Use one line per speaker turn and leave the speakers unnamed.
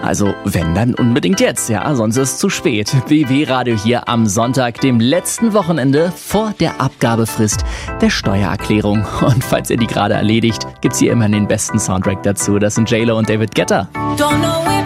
Also wenn, dann unbedingt jetzt, ja, sonst ist es zu spät. BB Radio hier am Sonntag, dem letzten Wochenende vor der Abgabefrist der Steuererklärung. Und falls ihr die gerade erledigt, gibt's hier immer den besten Soundtrack dazu. Das sind J-Lo und David Guetta.